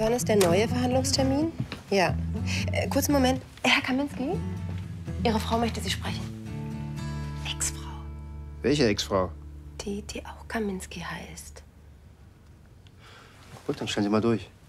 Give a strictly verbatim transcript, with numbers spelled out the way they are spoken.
wann ist der neue Verhandlungstermin? Ja. Äh, kurzen Moment. Herr Kaminski? Ihre Frau möchte Sie sprechen. Ex-Frau. Welche Ex-Frau? Die, die auch Kaminski heißt. Gut, dann stellen Sie mal durch.